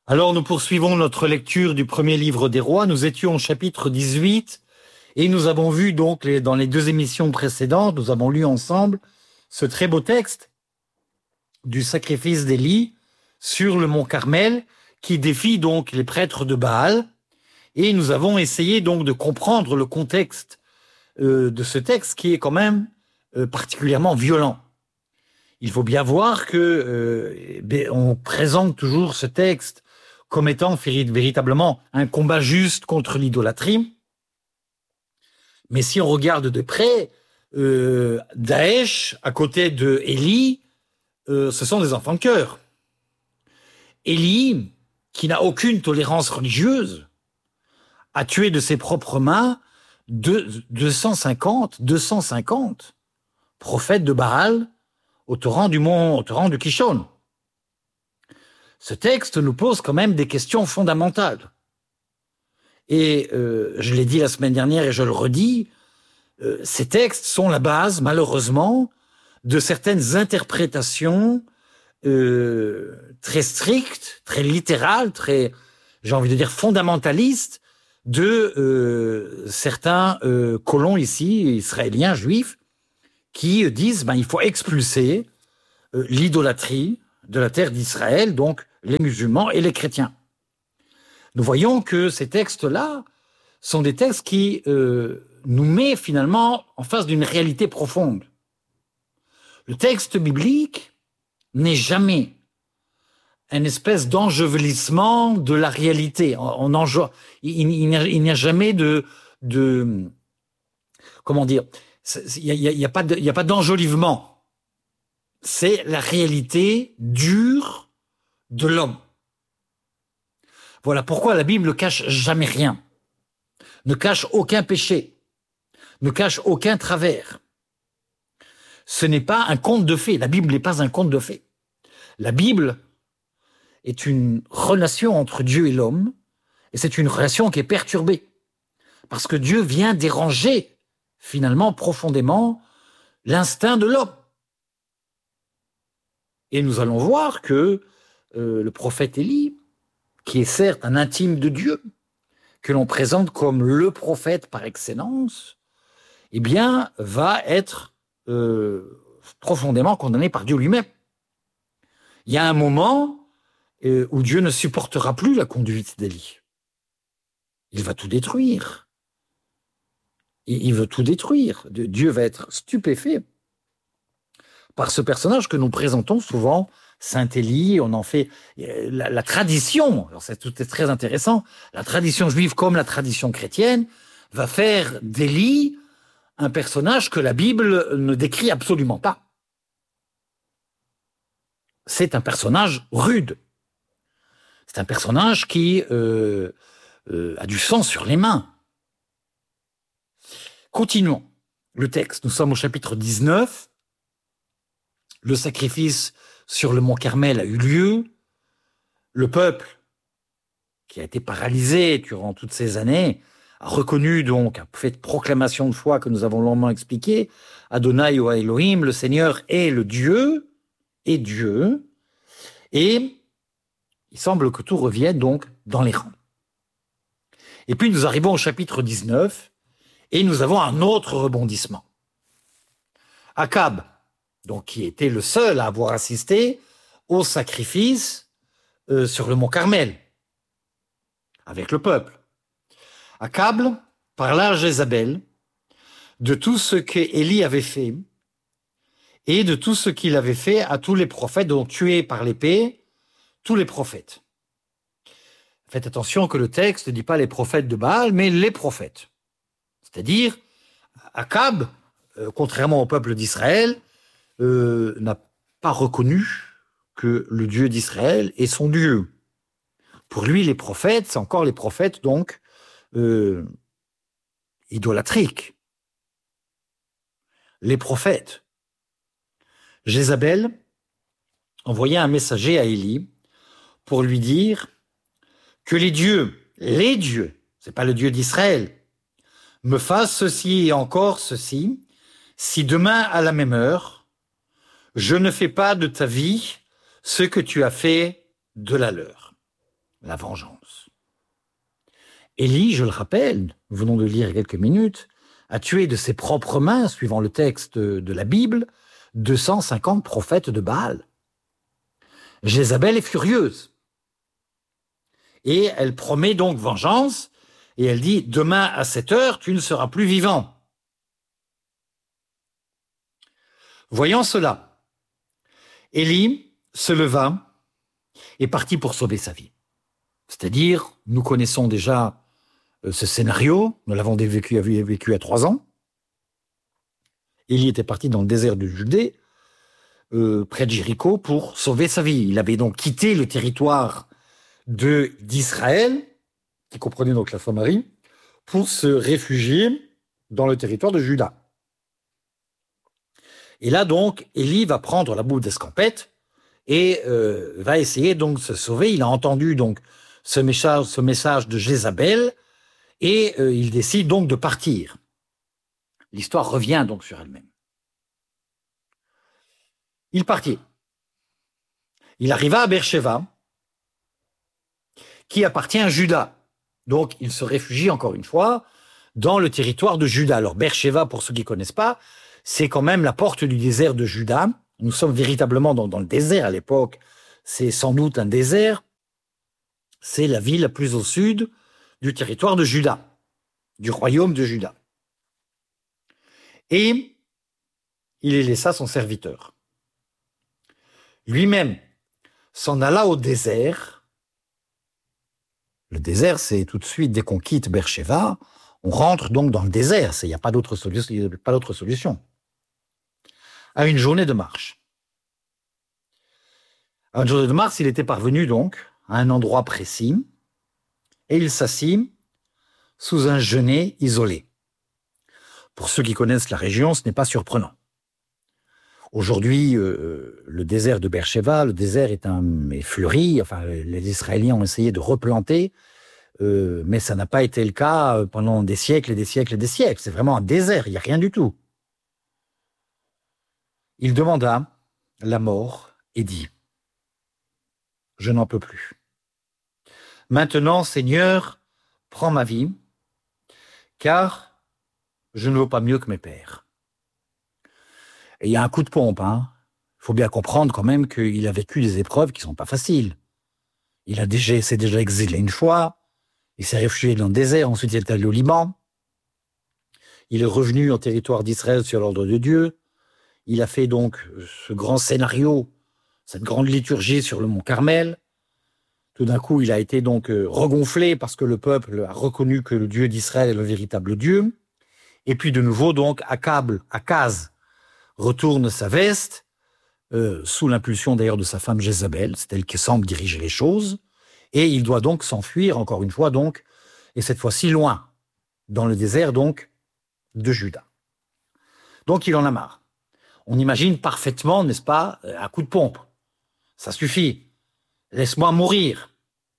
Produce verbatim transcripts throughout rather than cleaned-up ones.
Alors nous poursuivons notre lecture du premier livre des rois. Nous étions au chapitre dix-huit et nous avons vu donc les, dans les deux émissions précédentes, nous avons lu ensemble ce très beau texte du sacrifice d'Élie sur le mont Carmel qui défie donc les prêtres de Baal. Et nous avons essayé donc de comprendre le contexte euh, de ce texte qui est quand même euh, particulièrement violent. Il faut bien voir que euh, on présente toujours ce texte comme étant véritablement un combat juste contre l'idolâtrie. Mais si on regarde de près, euh, Daesh, à côté de Élie, euh, ce sont des enfants de cœur. Élie, qui n'a aucune tolérance religieuse, a tué de ses propres mains deux cent cinquante prophètes de Baal au torrent du mont, au torrent de Kishon. Ce texte nous pose quand même des questions fondamentales. Et euh, je l'ai dit la semaine dernière et je le redis, euh, ces textes sont la base, malheureusement, de certaines interprétations euh, très strictes, très littérales, très, j'ai envie de dire, fondamentalistes de euh, certains euh, colons ici, israéliens, juifs, qui disent ben, il faut expulser euh, l'idolâtrie de la terre d'Israël, donc les musulmans et les chrétiens. Nous voyons que ces textes-là sont des textes qui euh, nous mettent finalement en face d'une réalité profonde. Le texte biblique n'est jamais une espèce d'enjeuvelissement de la réalité. On enjeu... Il, il, il n'y a jamais de, de comment dire, il n'y a, il y a pas de, il y a pas d'enjolivement. C'est la réalité dure de l'homme. Voilà pourquoi la Bible ne cache jamais rien, ne cache aucun péché, ne cache aucun travers. Ce n'est pas un conte de fées. La Bible n'est pas un conte de fées. La Bible est une relation entre Dieu et l'homme, et c'est une relation qui est perturbée, parce que Dieu vient déranger, finalement, profondément, l'instinct de l'homme. Et nous allons voir que euh, le prophète Élie, qui est certes un intime de Dieu, que l'on présente comme le prophète par excellence, eh bien, va être euh, profondément condamné par Dieu lui-même. Il y a un moment euh, où Dieu ne supportera plus la conduite d'Élie. Il va tout détruire. Il, il veut tout détruire. Dieu va être stupéfait par ce personnage que nous présentons souvent, Saint Élie. On en fait la, la tradition, alors c'est tout est très intéressant, la tradition juive comme la tradition chrétienne va faire d'Élie un personnage que la Bible ne décrit absolument pas. C'est un personnage rude. C'est un personnage qui euh, euh, a du sang sur les mains. Continuons le texte. Nous sommes au chapitre dix-neuf. Le sacrifice sur le mont Carmel a eu lieu. Le peuple, qui a été paralysé durant toutes ces années, a reconnu donc, a fait proclamation de foi que nous avons longuement expliqué, Adonai ou Elohim, le Seigneur est le Dieu, est Dieu, et il semble que tout revienne donc dans les rangs. Et puis nous arrivons au chapitre dix-neuf, et nous avons un autre rebondissement. Akab, donc qui était le seul à avoir assisté au sacrifice euh, sur le mont Carmel, avec le peuple. Akab parla à Jézabel de tout ce qu'Élie avait fait et de tout ce qu'il avait fait à tous les prophètes, dont tués par l'épée, tous les prophètes. Faites attention que le texte ne dit pas les prophètes de Baal, mais les prophètes. C'est-à-dire, Akab, euh, contrairement au peuple d'Israël, euh, n'a pas reconnu que le Dieu d'Israël est son Dieu. Pour lui, les prophètes, c'est encore les prophètes, donc, euh, idolâtriques. Les prophètes. Jézabel envoyait un messager à Élie pour lui dire que les dieux, les dieux, c'est pas le Dieu d'Israël, me fassent ceci et encore ceci, si demain à la même heure, je ne fais pas de ta vie ce que tu as fait de la leur. la vengeance. Élie, je le rappelle, nous venons de lire il y a quelques minutes, a tué de ses propres mains, suivant le texte de la Bible, deux cent cinquante prophètes de Baal. Jézabel est furieuse. Et elle promet donc vengeance, et elle dit « Demain à cette heure, tu ne seras plus vivant ». Voyant cela, Élie se leva et partit pour sauver sa vie. C'est-à-dire, nous connaissons déjà ce scénario, nous l'avons vécu, vécu à trois ans. Élie était parti dans le désert de Judée, euh, près de Jéricho, pour sauver sa vie. Il avait donc quitté le territoire de, d'Israël, qui comprenait donc la Samarie, pour se réfugier dans le territoire de Juda. Et là donc, Élie va prendre la boule d'escampette et euh, va essayer donc de se sauver. Il a entendu donc ce message, ce message de Jézabel et euh, il décide donc de partir. L'histoire revient donc sur elle-même. Il partit. Il arriva à Beersheba, qui appartient à Juda. Donc, il se réfugie encore une fois dans le territoire de Juda. Alors, Beersheba, pour ceux qui ne connaissent pas, c'est quand même la porte du désert de Juda. Nous sommes véritablement dans, dans le désert à l'époque. C'est sans doute un désert. C'est la ville la plus au sud du territoire de Juda, du royaume de Juda. Et il y laissa son serviteur. Lui-même s'en alla au désert. Le désert, c'est tout de suite, dès qu'on quitte Beersheba, on rentre donc dans le désert. Il n'y a pas d'autre solution, il n'y a pas d'autre solution. À une journée de marche. À une journée de marche, il était parvenu donc à un endroit précis et il s'assit sous un genêt isolé. Pour ceux qui connaissent la région, ce n'est pas surprenant. Aujourd'hui, euh, le désert de Beersheba, le désert est, un, est fleuri. Enfin, les Israéliens ont essayé de replanter, euh, mais ça n'a pas été le cas pendant des siècles et des siècles et des siècles. C'est vraiment un désert, il n'y a rien du tout. Il demanda la mort et dit « Je n'en peux plus. Maintenant, Seigneur, prends ma vie, car je ne vaux pas mieux que mes pères. » Et il y a un coup de pompe, hein. Il faut bien comprendre quand même qu'il a vécu des épreuves qui ne sont pas faciles. Il a déjà, s'est déjà exilé une fois, il s'est réfugié dans le désert, ensuite il est allé au Liban. Il est revenu en territoire d'Israël sur l'ordre de Dieu. Il a fait donc ce grand scénario, cette grande liturgie sur le mont Carmel. Tout d'un coup, il a été donc regonflé parce que le peuple a reconnu que le Dieu d'Israël est le véritable Dieu. Et puis de nouveau, donc, Akab, Akaz, retourne sa veste, euh, sous l'impulsion d'ailleurs de sa femme Jézabel, c'est elle qui semble diriger les choses, et il doit donc s'enfuir, encore une fois, donc, et cette fois-ci loin, dans le désert donc de Juda. Donc il en a marre. On imagine parfaitement, n'est-ce pas, un coup de pompe. Ça suffit. Laisse-moi mourir.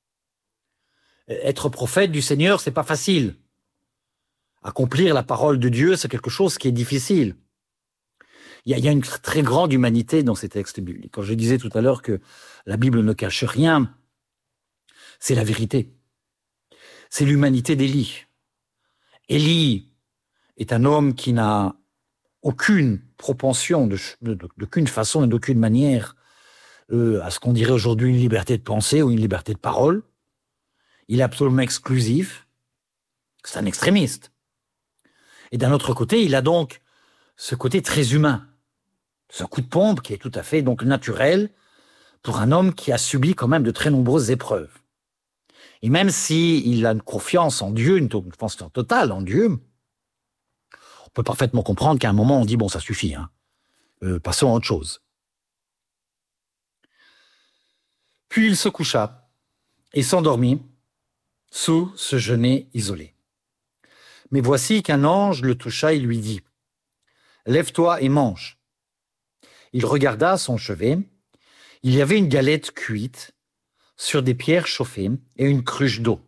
Être prophète du Seigneur, c'est pas facile. Accomplir la parole de Dieu, c'est quelque chose qui est difficile. Il y, a, il y a une très grande humanité dans ces textes bibliques. Quand je disais tout à l'heure que la Bible ne cache rien, c'est la vérité. C'est l'humanité d'Élie. Élie est un homme qui n'a aucune propension, de, de, d'aucune façon et d'aucune manière euh, à ce qu'on dirait aujourd'hui une liberté de pensée ou une liberté de parole. Il est absolument exclusif. C'est un extrémiste. Et d'un autre côté, il a donc ce côté très humain. Ce coup de pompe qui est tout à fait donc naturel pour un homme qui a subi quand même de très nombreuses épreuves. Et même s'il a une confiance en Dieu, une confiance totale en Dieu, on peut parfaitement comprendre qu'à un moment on dit bon ça suffit, hein. euh, passons à autre chose. Puis il se coucha et s'endormit sous ce genêt isolé. Mais voici qu'un ange le toucha et lui dit « Lève-toi et mange ». Il regarda à son chevet. Il y avait une galette cuite sur des pierres chauffées et une cruche d'eau.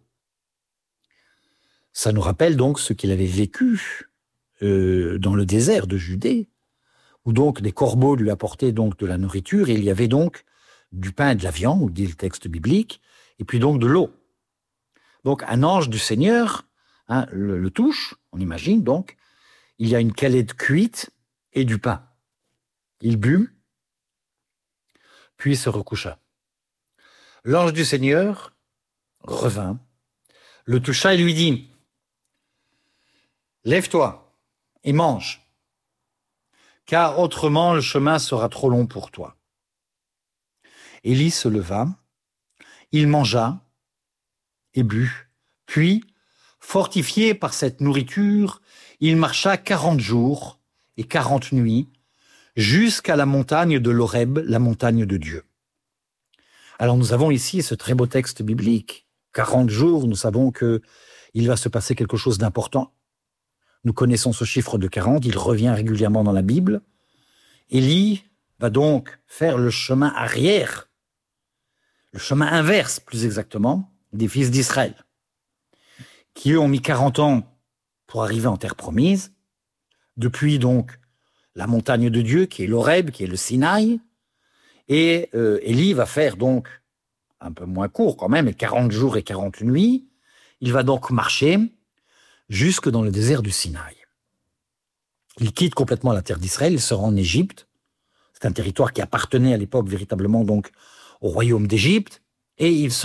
Ça nous rappelle donc ce qu'il avait vécu euh, dans le désert de Judée, où donc des corbeaux lui apportaient donc de la nourriture, et il y avait donc du pain et de la viande, dit le texte biblique, et puis donc de l'eau. Donc un ange du Seigneur hein, le, le touche, on imagine donc, il y a une calette cuite et du pain. Il but, puis se recoucha. L'ange du Seigneur revint, le toucha et lui dit « Lève-toi et mange, car autrement le chemin sera trop long pour toi. » Élie se leva, il mangea et but, puis, fortifié par cette nourriture, il marcha quarante jours et quarante nuits jusqu'à la montagne de l'Horeb, la montagne de Dieu. Alors nous avons ici ce très beau texte biblique. quarante jours, nous savons qu'il va se passer quelque chose d'important. Nous connaissons ce chiffre de quarante, il revient régulièrement dans la Bible. Élie va donc faire le chemin arrière, le chemin inverse plus exactement, des fils d'Israël, qui eux ont mis quarante ans pour arriver en terre promise, depuis donc la montagne de Dieu, qui est l'Horeb, qui est le Sinaï, et euh, Élie va faire donc, un peu moins court quand même, quarante jours et quarante nuits, il va donc marcher jusque dans le désert du Sinaï. Il quitte complètement la terre d'Israël, il se rend en Égypte, c'est un territoire qui appartenait à l'époque véritablement donc au royaume d'Égypte, et il se